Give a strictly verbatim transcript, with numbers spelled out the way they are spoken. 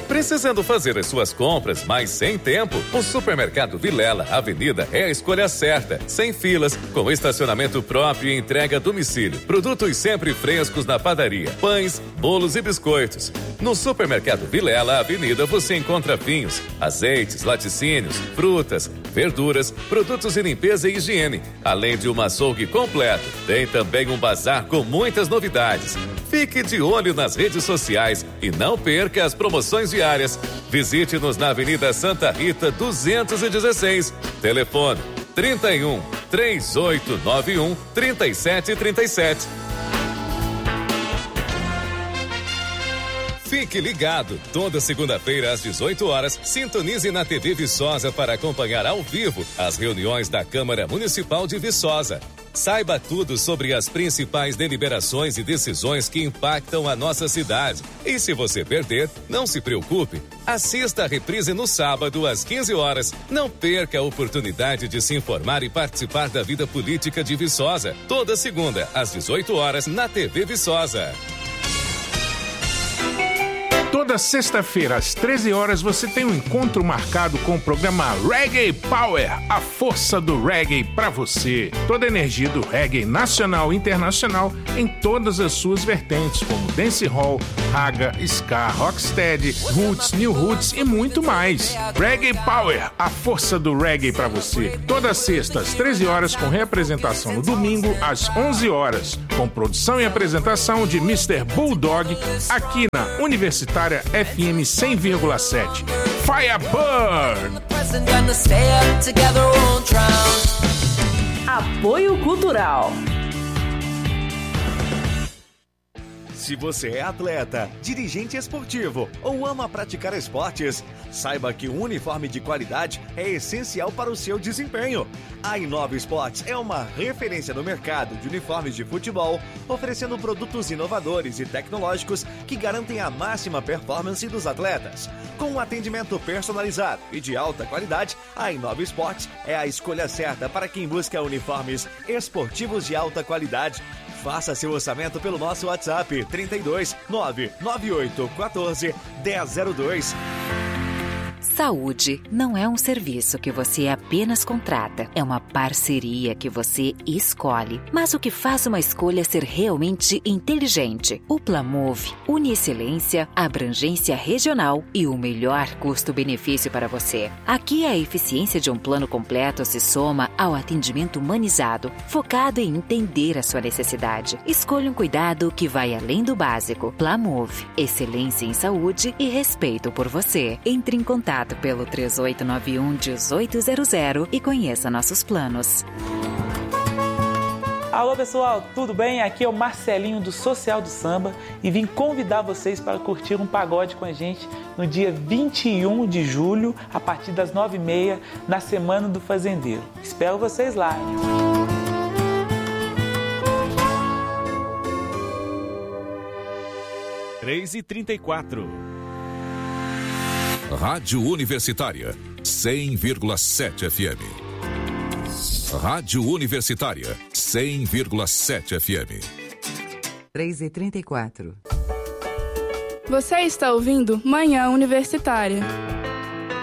Precisando fazer as suas compras, mas sem tempo? O Supermercado Vilela Avenida é a escolha certa. Sem filas, com estacionamento próprio e entrega a domicílio. Produtos sempre frescos na padaria, pães, bolos e biscoitos. No Supermercado Vilela Avenida você encontra vinhos, azeites, laticínios, frutas, verduras, produtos de limpeza e higiene, além de um açougue completo. Tem também um bazar com muitas novidades. Fique de olho nas redes sociais e não perca as promoções diárias. Visite-nos na Avenida Santa Rita duzentos e dezesseis. Telefone trinta e um, três oito nove um, trinta e sete trinta e sete. Fique ligado, toda segunda-feira às dezoito horas, sintonize na T V Viçosa para acompanhar ao vivo as reuniões da Câmara Municipal de Viçosa. Saiba tudo sobre as principais deliberações e decisões que impactam a nossa cidade. E se você perder, não se preocupe. Assista a reprise no sábado às quinze horas. Não perca a oportunidade de se informar e participar da vida política de Viçosa. Toda segunda às dezoito horas na T V Viçosa. Toda sexta-feira, às treze horas, você tem um encontro marcado com o programa Reggae Power, a força do reggae para você. Toda a energia do reggae nacional e internacional em todas as suas vertentes, como dancehall, raga, ska, rocksteady, roots, new roots e muito mais. Reggae Power, a força do reggae para você. Toda sexta, às treze horas, com reapresentação no domingo, às onze horas, com produção e apresentação de mister Bulldog, aqui na Universitária F M cem vírgula sete. Firebird! Apoio Cultural. Se você é atleta, dirigente esportivo ou ama praticar esportes, saiba que um uniforme de qualidade é essencial para o seu desempenho. A Inova Esportes é uma referência no mercado de uniformes de futebol, oferecendo produtos inovadores e tecnológicos que garantem a máxima performance dos atletas. Com um atendimento personalizado e de alta qualidade, a Inova Esportes é a escolha certa para quem busca uniformes esportivos de alta qualidade. Faça seu orçamento pelo nosso WhatsApp trinta e dois, nove nove oito um quatro, um zero zero dois. Saúde não é um serviço que você apenas contrata, é uma parceria que você escolhe. Mas o que faz uma escolha ser realmente inteligente? O Plamove une excelência, abrangência regional e o melhor custo-benefício para você. Aqui a eficiência de um plano completo se soma ao atendimento humanizado, focado em entender a sua necessidade. Escolha um cuidado que vai além do básico. Plamove, excelência em saúde e respeito por você. Entre em contato pelo três oito nove um, um oito zero zero e conheça nossos planos. Alô pessoal, tudo bem? Aqui é o Marcelinho do Social do Samba e vim convidar vocês para curtir um pagode com a gente no dia vinte e um de julho, a partir das nove e meia, na Semana do Fazendeiro. Espero vocês lá. três e trinta e quatro. Rádio Universitária, cem vírgula sete F M. Rádio Universitária, cem vírgula sete F M. três e trinta e quatro. Você está ouvindo Manhã Universitária.